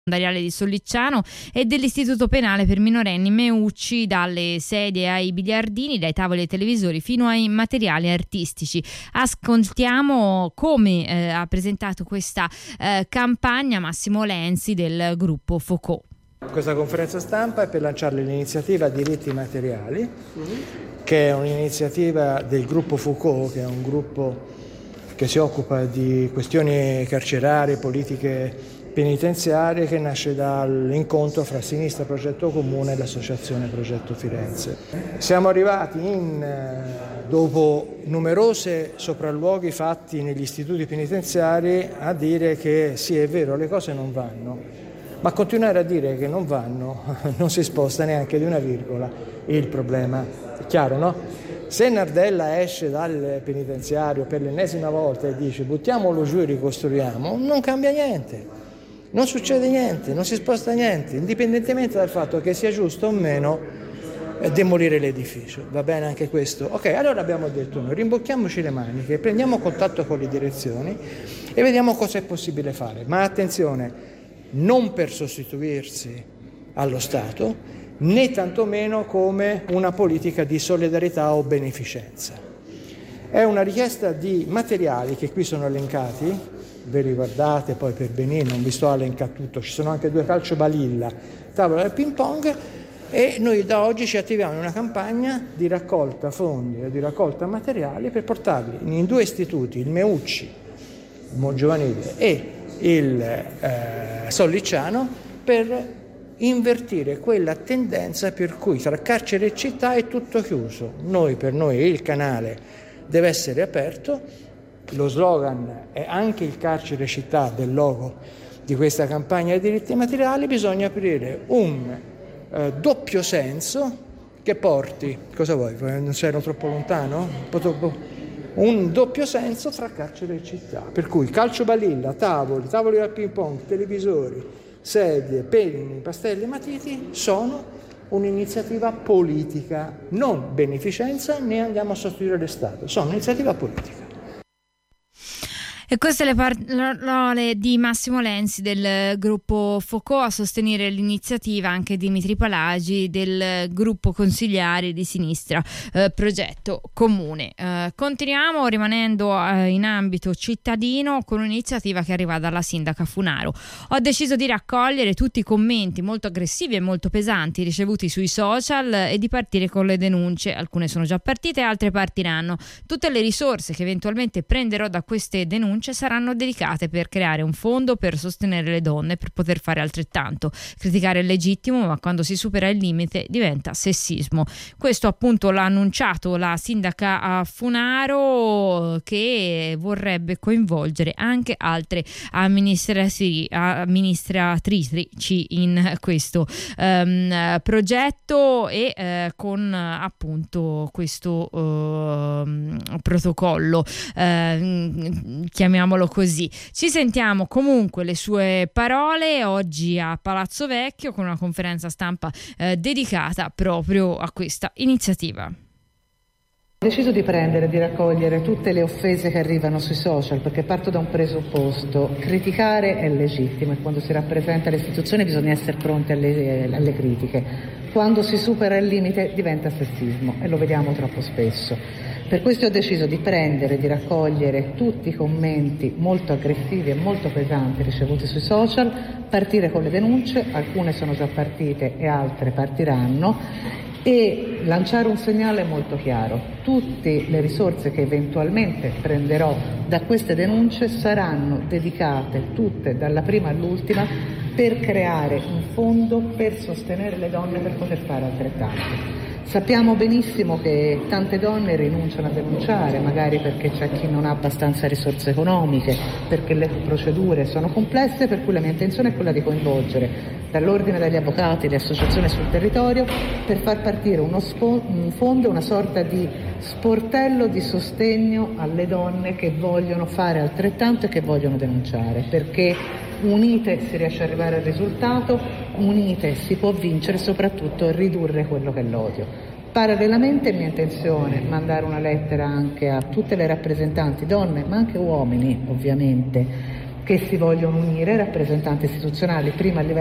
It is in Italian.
di Sollicciano e dell'Istituto Penale per minorenni Meucci, dalle sedie ai biliardini, dai tavoli ai televisori fino ai materiali artistici. Ascoltiamo come ha presentato questa campagna Massimo Lenzi del gruppo Foucault. Questa conferenza stampa è per lanciare l'iniziativa Diritti Materiali, che è un'iniziativa del gruppo Foucault, che è un gruppo che si occupa di questioni carcerarie, politiche penitenziarie, che nasce dall'incontro fra Sinistra Progetto Comune e l'Associazione Progetto Firenze. Siamo arrivati dopo numerose sopralluoghi fatti negli istituti penitenziari a dire che sì, è vero, le cose non vanno, ma continuare a dire che non vanno non si sposta neanche di una virgola il problema. È chiaro, no? Se Nardella esce dal penitenziario per l'ennesima volta e dice buttiamolo giù e ricostruiamo, non cambia niente. Non succede niente, non si sposta niente, indipendentemente dal fatto che sia giusto o meno demolire l'edificio. Va bene anche questo? Ok, allora abbiamo detto noi, rimbocchiamoci le maniche, prendiamo contatto con le direzioni e vediamo cosa è possibile fare. Ma attenzione, non per sostituirsi allo Stato, né tantomeno come una politica di solidarietà o beneficenza. È una richiesta di materiali che qui sono elencati. Ve li guardate poi per benissimo, non vi sto a elencare tutto, ci sono anche 2 calciobalilla, tavola del ping pong, e noi da oggi ci attiviamo in una campagna di raccolta fondi e di raccolta materiali per portarli in 2 istituti, il Meucci, il Mongiovanile, e il Sollicciano, per invertire quella tendenza per cui tra carcere e città è tutto chiuso. Per noi il canale deve essere aperto. Lo slogan è anche il carcere città del logo di questa campagna dei diritti materiali. Bisogna aprire un doppio senso che porti, cosa vuoi? Non sei troppo lontano? Un doppio senso tra carcere e città, per cui calciobalilla, tavoli da ping pong, televisori, sedie, peni, pastelli, matiti sono un'iniziativa politica, non beneficenza, né andiamo a sostituire lo Stato, sono un'iniziativa politica. E queste le parole di Massimo Lenzi del gruppo Foucault. A sostenere l'iniziativa anche Dimitri Palagi del gruppo consigliari di Sinistra Progetto Comune. Continuiamo rimanendo in ambito cittadino con un'iniziativa che arriva dalla sindaca Funaro. Ho deciso di raccogliere tutti i commenti molto aggressivi e molto pesanti ricevuti sui social e di partire con le denunce. Alcune sono già partite, altre partiranno. Tutte le risorse che eventualmente prenderò da queste denunce saranno dedicate per creare un fondo per sostenere le donne per poter fare altrettanto. Criticare è legittimo, ma quando si supera il limite diventa sessismo. Questo appunto l'ha annunciato la sindaca a Funaro, che vorrebbe coinvolgere anche altre amministratrici in questo progetto e con appunto questo protocollo, chiamiamolo così. Ci sentiamo comunque le sue parole oggi a Palazzo Vecchio con una conferenza stampa dedicata proprio a questa iniziativa. Ho deciso di raccogliere tutte le offese che arrivano sui social, perché parto da un presupposto: criticare è legittimo e quando si rappresenta le istituzioni bisogna essere pronti alle critiche. Quando si supera il limite diventa sessismo e lo vediamo troppo spesso. Per questo ho deciso di raccogliere tutti i commenti molto aggressivi e molto pesanti ricevuti sui social, partire con le denunce, alcune sono già partite e altre partiranno, e lanciare un segnale molto chiaro: tutte le risorse che eventualmente prenderò da queste denunce saranno dedicate, tutte dalla prima all'ultima, per creare un fondo per sostenere le donne per poter fare altrettanto. Sappiamo benissimo che tante donne rinunciano a denunciare, magari perché c'è chi non ha abbastanza risorse economiche, perché le procedure sono complesse, per cui la mia intenzione è quella di coinvolgere dall'Ordine degli Avvocati, le associazioni sul territorio, per far partire un fondo, una sorta di sportello di sostegno alle donne che vogliono fare altrettanto e che vogliono denunciare, perché unite si riesce ad arrivare al risultato, unite si può vincere e soprattutto ridurre quello che è l'odio. Parallelamente è mia intenzione mandare una lettera anche a tutte le rappresentanti, donne ma anche uomini ovviamente, che si vogliono unire, rappresentanti istituzionali prima a livello